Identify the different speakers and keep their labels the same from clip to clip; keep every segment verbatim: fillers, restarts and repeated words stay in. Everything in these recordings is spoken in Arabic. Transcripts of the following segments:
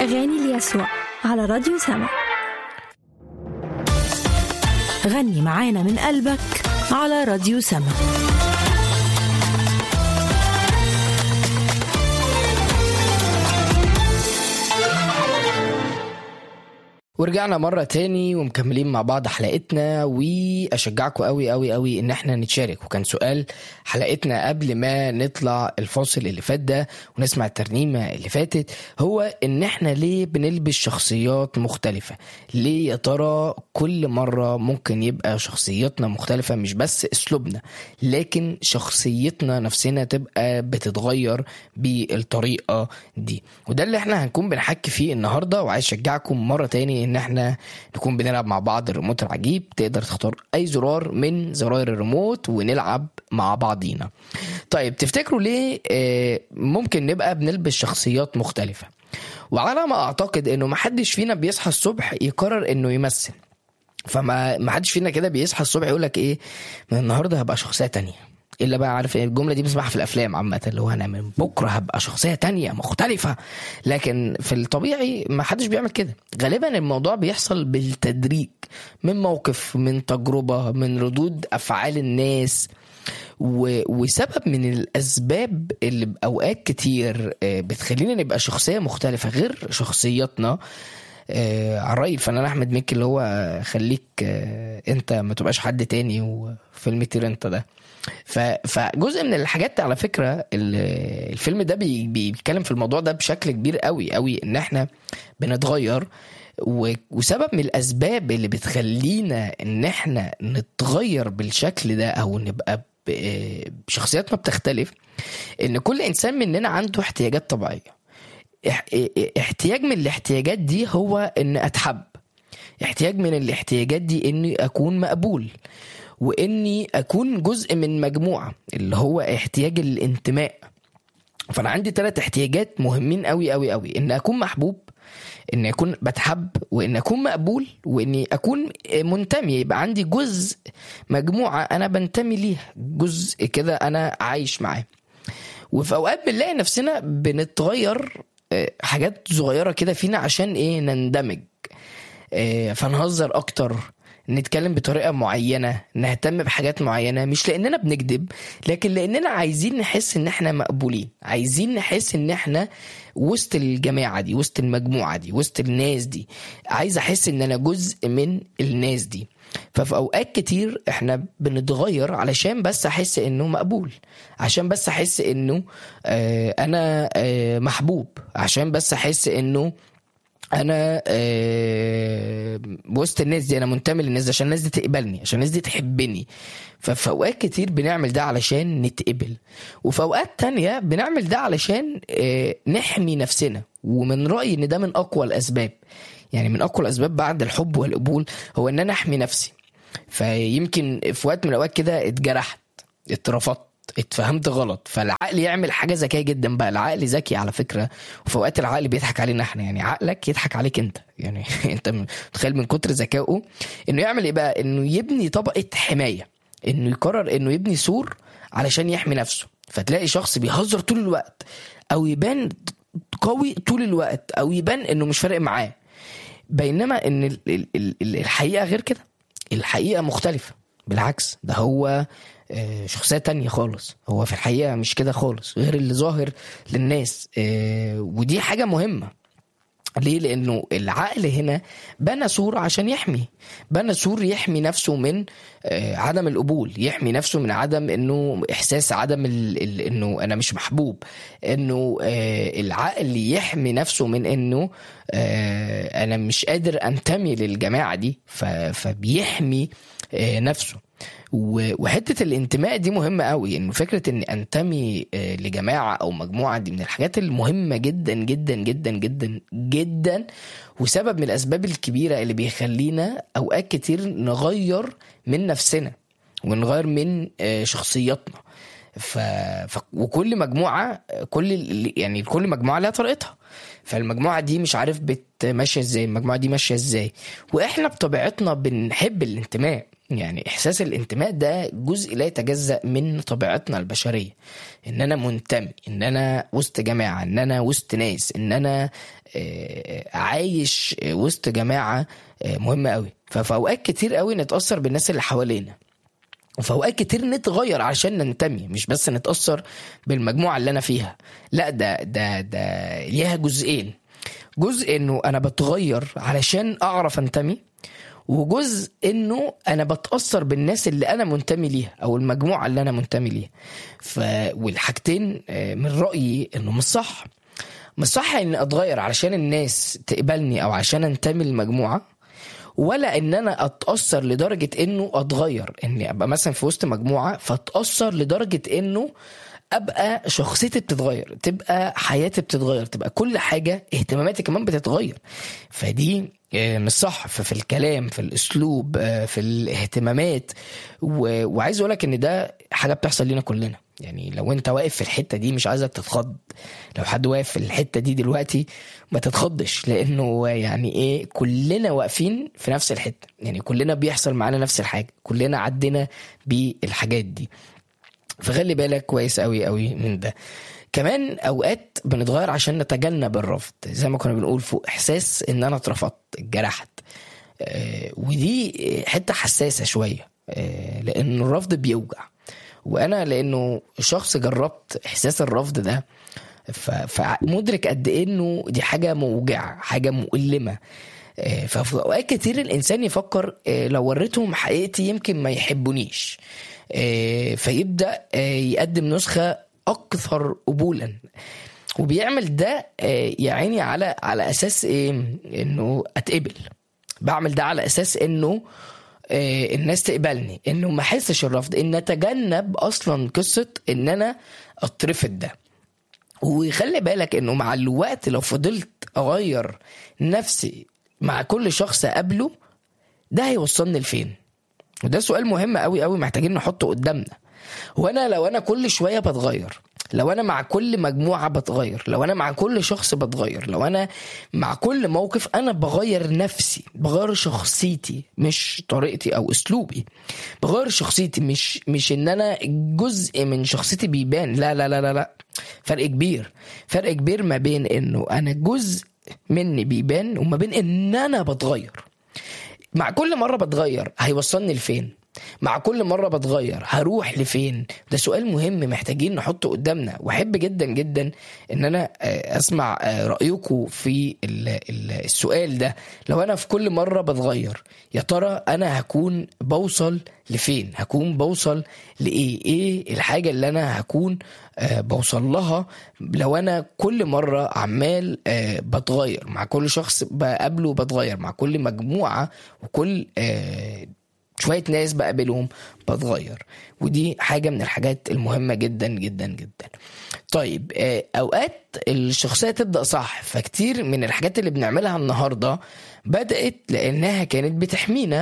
Speaker 1: أغاني ليسوع على راديو سما.
Speaker 2: غني معانا من قلبك على راديو سما.
Speaker 3: ورجعنا مرة تاني ومكملين مع بعض حلقتنا، وأشجعكم قوي قوي قوي إن احنا نتشارك. وكان سؤال حلقتنا قبل ما نطلع الفاصل اللي فات ده ونسمع الترنيمة اللي فاتت هو إن احنا ليه بنلبس شخصيات مختلفة؟ ليه يا ترى كل مرة ممكن يبقى شخصيتنا مختلفة؟ مش بس أسلوبنا لكن شخصيتنا نفسنا تبقى بتتغير بالطريقة دي. وده اللي احنا هنكون بنحكي فيه النهاردة. وعايز أشجعكم مرة تاني ان احنا نكون بنلعب مع بعض الريموت العجيب. تقدر تختار اي زرار من زراير الريموت ونلعب مع بعضينا. طيب تفتكروا ليه ممكن نبقى بنلبس شخصيات مختلفة؟ وعلى ما اعتقد انه محدش فينا بيصحى الصبح يقرر انه يمثل. فما محدش فينا كده بيصحى الصبح يقولك ايه من النهاردة هبقى شخصية تانية. إلا بقى عارف الجملة دي بسمعها في الأفلام عامة، اللي هو أنا من بكرة هبقى شخصية تانية مختلفة. لكن في الطبيعي ما حدش بيعمل كده. غالبا الموضوع بيحصل بالتدريج، من موقف، من تجربة، من ردود أفعال الناس. وسبب من الأسباب اللي بأوقات كتير بتخلينا نبقى شخصية مختلفة غير شخصياتنا، آه على رأي الفنان أحمد مكي اللي هو خليك آه أنت ما تبقاش حد تاني، وفيلم طير أنت ده. فجزء من الحاجات على فكرة الفيلم ده بيتكلم في الموضوع ده بشكل كبير قوي قوي، ان احنا بنتغير. وسبب من الاسباب اللي بتخلينا ان احنا نتغير بالشكل ده او نبقى بشخصياتنا بتختلف، ان كل انسان مننا عنده احتياجات طبيعية. احتياج من الاحتياجات دي هو ان اتحب. احتياج من الاحتياجات دي اني اكون مقبول، واني اكون جزء من مجموعة، اللي هو احتياج الانتماء. فانا عندي ثلاث احتياجات مهمين قوي قوي قوي: ان اكون محبوب، ان اكون بتحب، وان اكون مقبول، واني اكون منتمي. يبقى عندي جزء مجموعة انا بنتمي ليها، جزء كده انا عايش معاه. وفي اوقات بنلاقي نفسنا بنتغير حاجات صغيرة كده فينا عشان ايه؟ نندمج، فنهزر اكتر، نتكلم بطريقة معينة، نهتم بحاجات معينة، مش لأننا بنكذب لكن لأننا عايزين نحس إن احنا مقبولين، عايزين نحس إن احنا وسط الجماعة دي، وسط المجموعة دي، وسط الناس دي. عايز أحس إن أنا جزء من الناس دي. ففي أوقات كتير احنا بنتغير علشان بس أحس إنه مقبول، عشان بس أحس إنه آه أنا آه محبوب، عشان بس أحس إنه انا أه وسط الناس دي، انا منتمي للناس دي، عشان الناس دي تقبلني، عشان الناس دي تحبني. ففي اوقات كتير بنعمل ده علشان نتقبل، وفي اوقات تانية بنعمل ده علشان أه نحمي نفسنا. ومن رأيي ان ده من اقوى الاسباب، يعني من اقوى الاسباب بعد الحب والقبول هو ان انا احمي نفسي. فيمكن في وقت من الاوقات كده اتجرحت، اترفضت، اتفهمت غلط، فالعقل يعمل حاجة ذكية جدا بقى. العقل ذكي على فكرة، وفي اوقات العقل بيضحك علينا احنا، يعني عقلك يضحك عليك انت، يعني انت متخيل من كتر ذكائه انه يعمل ايه بقى؟ انه يبني طبقة حماية، انه يقرر انه يبني سور علشان يحمي نفسه. فتلاقي شخص بيهزر طول الوقت، او يبان قوي طول الوقت، او يبان انه مش فارق معاه، بينما ان الحقيقة غير كده. الحقيقة مختلفة، بالعكس ده هو شخصية تانية خالص. هو في الحقيقة مش كده خالص، غير اللي ظاهر للناس. ودي حاجة مهمة. ليه؟ لأنه العقل هنا بنى سور عشان يحمي، بنى سور يحمي نفسه من عدم القبول، يحمي نفسه من عدم انه احساس عدم ال ال انه انا مش محبوب، انه العقل يحمي نفسه من انه انا مش قادر انتمي للجماعة دي، فبيحمي نفسه. وحتة الانتماء دي مهمة قوي، انه فكرة اني انتمي لجماعة او مجموعة دي من الحاجات المهمة جدا جدا جدا جدا جدا، وسبب من الاسباب الكبيرة اللي بيخلينا اوقات كتير نغير من نفسنا ونغير من شخصياتنا. ف... ف... وكل مجموعة كل يعني كل مجموعة لها طريقتها. فالمجموعة دي مش عارف بتمشي ازاي، المجموعة دي ماشية ازاي، واحنا بطبيعتنا بنحب الانتماء. يعني إحساس الانتماء ده جزء لا يتجزأ من طبيعتنا البشرية، إن أنا منتمي، إن أنا وسط جماعة، إن أنا وسط ناس، إن أنا عايش وسط جماعة مهمة قوي. ففي أوقات كتير قوي نتأثر بالناس اللي حوالينا، وفي أوقات كتير نتغير عشان ننتمي، مش بس نتأثر بالمجموعة اللي أنا فيها. لا، ده ده ده ليها جزئين، جزء إنه أنا بتغير علشان أعرف أنتمي، وجزء إنه أنا بتأثر بالناس اللي أنا منتمي ليها أو المجموعة اللي أنا منتمي ليها. ف والحاجتين من رأيي إنه مش صح. مش صح إن أتغير علشان الناس تقبلني أو عشان أنتمي للمجموعة، ولا ان انا اتأثر لدرجة انه اتغير، اني ابقى مثلا في وسط مجموعة فاتأثر لدرجة انه ابقى شخصيتي بتتغير، تبقى حياتي بتتغير، تبقى كل حاجة، اهتماماتي كمان بتتغير. فدي مش صح في الكلام، في الاسلوب، في الاهتمامات. وعايز اقولك ان ده حاجة بتحصل لنا كلنا. يعني لو انت واقف في الحتة دي مش عايزك تتخض، لو حد واقف في الحتة دي دلوقتي ما تتخضش، لانه يعني ايه، كلنا واقفين في نفس الحتة، يعني كلنا بيحصل معانا نفس الحاجة، كلنا عدينا بالحاجات دي. فخلي بالك كويس قوي قوي من ده. كمان اوقات بنتغير عشان نتجنب الرفض، زي ما كنا بنقول فوق، احساس ان انا اترفضت، اتجرحت. آه ودي حتة حساسة شوية، آه لان الرفض بيوجع، وانا لانه شخص جربت احساس الرفض ده، فمدرك قد ايه انه دي حاجة موجعة، حاجة مؤلمة. ففي اوقات كتير الانسان يفكر لو وريتهم حقيقتي يمكن ما يحبونيش، فيبدأ يقدم نسخة اكثر قبولا، وبيعمل ده يعني على على اساس ايه، انه اتقبل. بعمل ده على اساس انه الناس تقبلني، انه ما احسش الرفض، ان اتجنب اصلا قصة ان انا اترفض ده. وخلي بالك انه مع الوقت لو فضلت اغير نفسي مع كل شخص اقابله، ده هيوصلني لفين؟ وده سؤال مهم قوي قوي محتاجين نحطه قدامنا. وانا لو انا كل شوية بتغير، لو انا مع كل مجموعة بتغير، لو انا مع كل شخص بتغير، لو انا مع كل موقف انا بغير نفسي، بغير شخصيتي، مش طريقتي او اسلوبي، بغير شخصيتي، مش مش ان انا جزء من شخصيتي بيبان. لا لا لا لا لا، فرق كبير، فرق كبير ما بين انه انا جزء مني بيبان وما بين ان انا بتغير. مع كل مرة بتغير هيوصلني لفين؟ مع كل مرة بتغير هروح لفين؟ ده سؤال مهم محتاجين نحطه قدامنا. وحب جدا جدا ان انا اسمع رأيكم في السؤال ده. لو انا في كل مرة بتغير، يا ترى انا هكون بوصل لفين؟ هكون بوصل لإيه؟ ايه الحاجة اللي انا هكون بوصل لها لو انا كل مرة عمال بتغير، مع كل شخص بقابله بتغير، مع كل مجموعة وكل شوية ناس بقابلهم بتغير؟ ودي حاجة من الحاجات المهمة جدا جدا جدا. طيب، أوقات الشخصية تبدأ صح، فكتير من الحاجات اللي بنعملها النهاردة بدأت لأنها كانت بتحمينا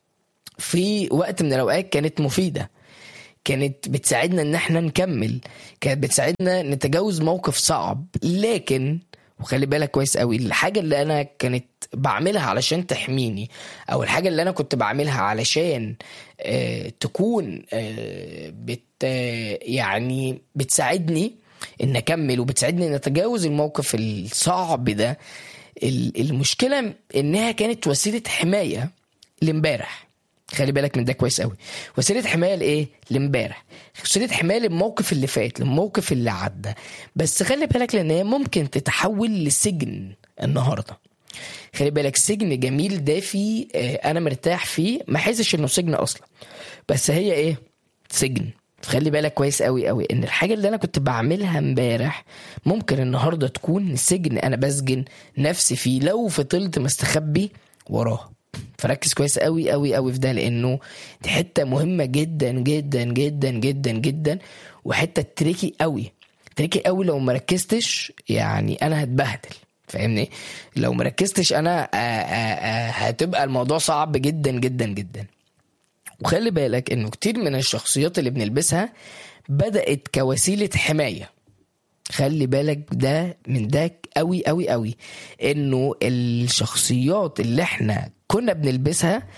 Speaker 3: في وقت من الأوقات، كانت مفيدة، كانت بتساعدنا ان احنا نكمل، كانت بتساعدنا نتجاوز موقف صعب. لكن وخلي بالك كويس قوي، الحاجة اللي انا كانت بعملها علشان تحميني، او الحاجة اللي انا كنت بعملها علشان آه تكون آه بت آه يعني بتساعدني ان اكمل، وبتساعدني ان اتجاوز الموقف الصعب ده، المشكلة انها كانت وسيلة حماية لامبارح. خلي بالك من ده كويس قوي، وسيله حمايه لايه؟ لامبارح، وسيله حمايه للموقف اللي فات، للموقف اللي عدى. بس خلي بالك لان هي ممكن تتحول لسجن النهارده. خلي بالك، سجن جميل دافي انا مرتاح فيه، ما حسش انه سجن اصلا، بس هي ايه؟ سجن. خلي بالك كويس قوي قوي ان الحاجه اللي انا كنت بعملها امبارح ممكن النهارده تكون سجن انا بسجن نفسي فيه لو فضلت مستخبي وراه. فركز كويس قوي قوي قوي في ده، لانه دي حته مهمه جدا جدا جدا جدا جدا، وحته تريكي قوي، تريكي قوي. لو مركزتش يعني انا هتبهدل، فاهمني؟ لو مركزتش انا آآ آآ هتبقى الموضوع صعب جدا جدا جدا. وخلي بالك انه كتير من الشخصيات اللي بنلبسها بدأت كوسيله حمايه. خلي بالك ده من ده قوي قوي قوي، انه الشخصيات اللي احنا كنا بنلبسها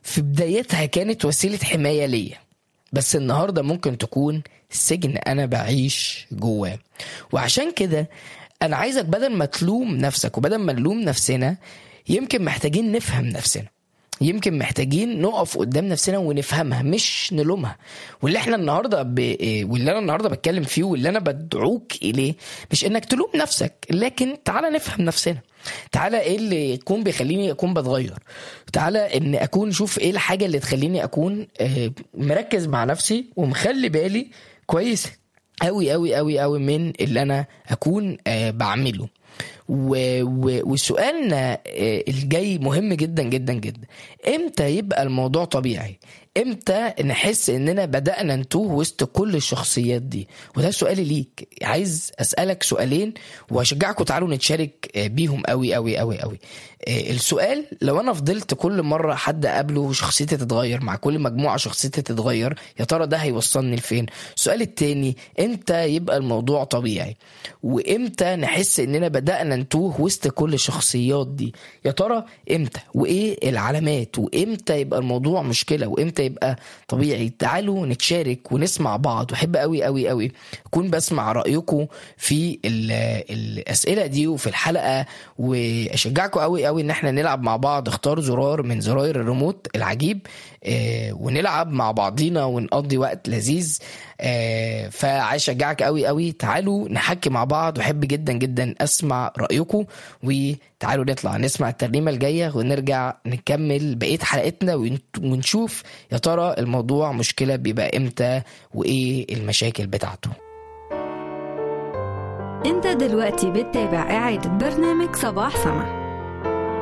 Speaker 3: في بدايتها كانت وسيلة حماية ليا، بس النهاردة ممكن تكون سجن أنا بعيش جواه. وعشان كده أنا عايزك بدل ما تلوم نفسك وبدل ما نلوم نفسنا، يمكن محتاجين نفهم نفسنا، يمكن محتاجين نقف قدام نفسنا ونفهمها مش نلومها. واللي احنا النهارده ب... واللي انا النهارده بتكلم فيه واللي انا بدعوك اليه مش انك تلوم نفسك، لكن تعالى نفهم نفسنا. تعالى ايه اللي يكون بيخليني اكون بتغير، تعالى ان اكون شوف ايه الحاجه اللي تخليني اكون مركز مع نفسي ومخلي بالي كويس قوي قوي قوي قوي من اللي انا اكون بعمله. وسؤالنا الجاي مهم جدا جدا جدا، امتى يبقى الموضوع طبيعي؟ امتى نحس اننا بدأنا نتوه وسط كل الشخصيات دي؟ وده سؤالي ليك. عايز اسألك سؤالين واشجعكم تعالوا نتشارك بيهم قوي قوي قوي قوي. السؤال، لو انا فضلت كل مرة حد قابله شخصيتي تتغير، مع كل مجموعة شخصيتي تتغير، يا ترى ده هيوصلني لفين؟ السؤال التاني، امتى يبقى الموضوع طبيعي؟ وامتى نحس اننا بدأنا نتوه وسط كل الشخصيات دي؟ يا ترى امتى؟ وايه العلامات؟ وامتى يبقى الموضوع مشكلة؟ وامتى يبقى طبيعي؟ تعالوا نتشارك ونسمع بعض. وحب قوي قوي قوي اكون بسمع رأيكم في الأسئلة دي وفي الحلقة، واشجعكم قوي قوي ان احنا نلعب مع بعض. اختار زرار من زراير الريموت العجيب اه ونلعب مع بعضينا ونقضي وقت لذيذ. اه فعايز اشجعك قوي قوي، تعالوا نحكي مع بعض، وحب جدا جدا اسمع رأيكم. وتعالوا نطلع نسمع الترنيمة الجاية ونرجع نكمل بقية حلقتنا ونشوف يا ترى الموضوع مشكلة بيبقى امتى وايه المشاكل بتاعته.
Speaker 1: انت دلوقتي بتتابع اعادة برنامج صباح سما.